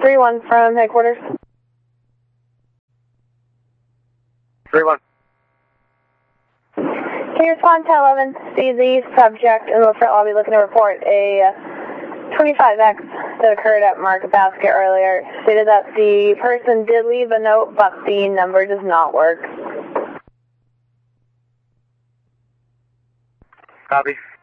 3-1 from headquarters. 3-1. Can you respond to 11? See the subject in the front lobby looking to report a 25X that occurred at Market Basket earlier. Stated that the person did leave a note, but the number does not work. Copy.